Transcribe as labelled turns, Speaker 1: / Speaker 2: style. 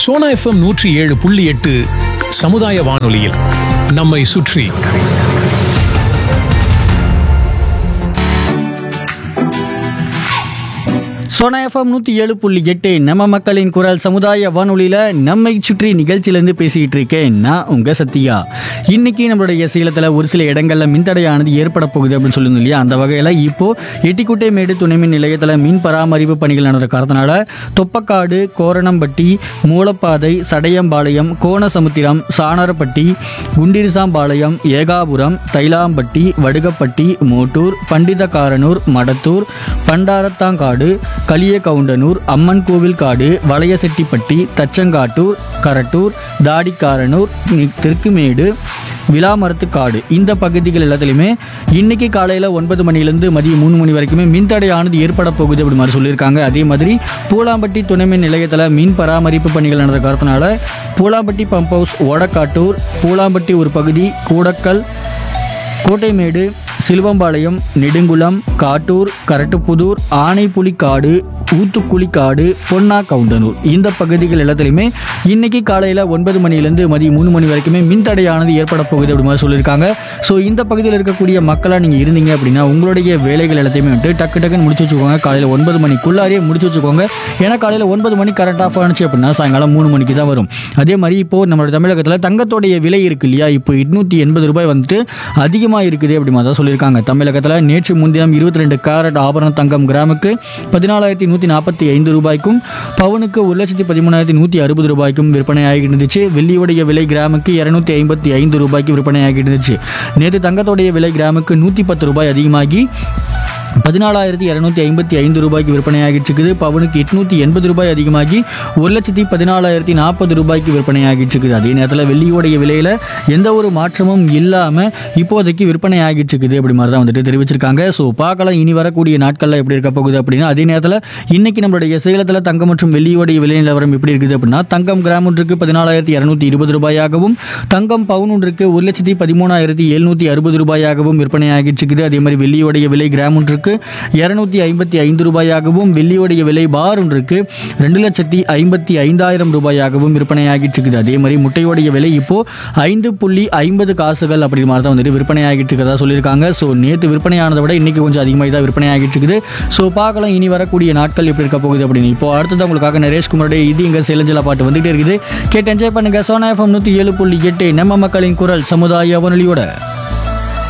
Speaker 1: Sona FM 107.8 சமுதாய வானொலியில் நம்மை சுற்றி.
Speaker 2: சோனா எஃப்எம் 107.8 நம்ம மக்களின் குரல் சமுதாய வானொலியில் நம்மை சுற்றி நிகழ்ச்சியிலேருந்து பேசிக்கிட்டு இருக்கேன் நான் உங்கள் சத்யா. இன்னைக்கு நம்மளுடைய சேலத்தில் ஒரு சில இடங்களில் மின்தடையானது ஏற்பட போகுது அப்படின்னு சொல்லுங்க இல்லையா. அந்த வகையில் இப்போது எட்டிக்குட்டைமேடு துணைமின் நிலையத்தில் மின் பராமரிப்பு பணிகள் நடந்த காரணத்தினால தொப்பக்காடு, கோரணம்பட்டி, மூலப்பாதை, சடையம்பாளையம், கோணசமுத்திரம், சாணரப்பட்டி, குண்டிரிசாம்பாளையம், ஏகாபுரம், தைலாம்பட்டி, வடுகப்பட்டி, மோட்டூர், பண்டிதக்காரனூர், மடத்தூர், பண்டாரத்தாங்காடு, களியகவுண்டனூர், அம்மன் கோவில் காடு, வளையசெட்டிப்பட்டி, தச்சங்காட்டூர், கரட்டூர், தாடிக்காரனூர், தெற்குமேடு, விளாமரத்துக்காடு இந்த பகுதிகள் எல்லாத்துலேயுமே இன்னைக்கு காலையில் 9 மணிலேருந்து மதியம் 3 மணி வரைக்குமே மின்தடையானது ஏற்பட போகுது அப்படி மாதிரி சொல்லியிருக்காங்க. அதே மாதிரி பூலாம்பட்டி துணைமின் நிலையத்தில் மின் பராமரிப்பு பணிகள் நடந்த காரணத்தினால பூலாம்பட்டி பம்ப் ஹவுஸ், ஓடக்காட்டூர், பூலாம்பட்டி ஒரு பகுதி, கூடக்கல், கோட்டைமேடு, சிலுவம்பாளையம், நெடுங்குளம், காட்டூர், கரட்டுப்புதூர், ஆனைப்புலிக்காடு, ஊத்துக்குளிக்காடு, பொன்னா கவுண்டனூர் இந்த பகுதிகள் எல்லாத்துலேயுமே இன்னைக்கு காலையில் 9 மணிலேருந்து மதியம் 3 மணி வரைக்குமே மின்தடையானது ஏற்பட போகுது அப்படி மாதிரி சொல்லியிருக்காங்க. ஸோ இந்த பகுதியில் இருக்கக்கூடிய மக்களாக நீங்கள் இருந்தீங்க அப்படின்னா உங்களுடைய வேலைகள் எல்லாத்தையுமே வந்துட்டு டக்குன்னு முடிச்சு வச்சுக்கோங்க. காலையில் 9 மணிக்குள்ளாரியே முடிச்சு வச்சுக்கோங்க. ஏன்னா காலையில் 9 மணி கரண்ட் ஆஃப் ஆனிச்சு அப்படின்னா சாயங்காலம் 3 மணிக்கு தான் வரும். அதே மாதிரி இப்போது நம்மளோட தமிழகத்தில் தங்கத்தோடைய விலை இருக்கு இல்லையா, இப்போ 880 ரூபாய் வந்துட்டு அதிகமாக இருக்குது அப்படி மாதிரி தான் சொல்லியிருக்காங்க. தமிழகத்தில் நேற்று முன்தினம் 22 கேரட் ஆபரண தங்கம் கிராமுக்கு 14,145 ரூபாய்க்கும், பவுனுக்கு 1,13,160 ரூபாய்க்கும் விற்பனையாகி இருந்துச்சு. வெள்ளியுடைய விலை கிராமுக்கு 255 ரூபாய்க்கு விற்பனையாகி இருந்துச்சு. நேற்று தங்கத்தோடைய விலை கிராமுக்கு 110 ரூபாய் அதிகமாகி 14,255 ரூபாய்க்கு விற்பனையாகிட்டு இருக்குது. பவுனுக்கு 880 ரூபாய் அதிகமாகி 1,14,040 ரூபாய்க்கு விற்பனையாகிட்டு இருக்குது. அதே நேரத்தில் வெள்ளியோடைய விலையில் எந்த ஒரு மாற்றமும் இல்லாமல் இப்போதைக்கு விற்பனையாகிட்டு இருக்குது அப்படி மாதிரி தான் வந்துட்டு தெரிவிச்சிருக்காங்க. ஸோ பார்க்கலாம் இனி வரக்கூடிய நாட்களில் எப்படி இருக்க போகுது அப்படின்னா. அதே நேரத்தில் இன்னைக்கு நம்மளுடைய சேலத்தில் தங்கம் மற்றும் வெள்ளியோடைய விலை நிலவரம் எப்படி இருக்குது அப்படின்னா, தங்கம் கிராம் ஒன்றுக்கு 14,220 ரூபாயாகவும், தங்கம் பவுன் ஒன்றுக்கு 1,13,760 ரூபாயாகவும் விற்பனையாகிட்டு இருக்குது. அதே மாதிரி வெள்ளியோடைய விலை கிராம் ஒன்றுக்கு 255 ரூபாயாகவும், வெள்ளியோடைய விலை பார் ஒன்றுக்கு 2,55,000 ரூபாயாகவும் விற்பனையாகிட்டு இருக்குது. அதே மாதிரி முட்டையோடைய விலை இப்போ 5.50 காசுகள் அப்படி மாதிரி தான் வந்துட்டு விற்பனையாகிட்டு இருக்கிறதா சொல்லியிருக்காங்க. ஸோ நேற்று விற்பனையானதை விட இன்னைக்கு கொஞ்சம் அதிகமாக தான் விற்பனையாகிட்டு இருக்குது. ஸோ பார்க்கலாம் இனி வரக்கூடிய நாட்கள் எப்படி இருக்க போகுது அப்படின்னு. இப்போ அடுத்தது உங்களுக்காக நரேஷ்குமாரோடைய இது எங்க சேலஞ்சலா பாட்டு வந்துகிட்டே இருக்குது. கேட்டு என்ஜாய் பண்ணுங்க. சோனா எஃப்எம் 107.8 நம்ம மக்களின் குரல் சமுதாய வானொலியோட.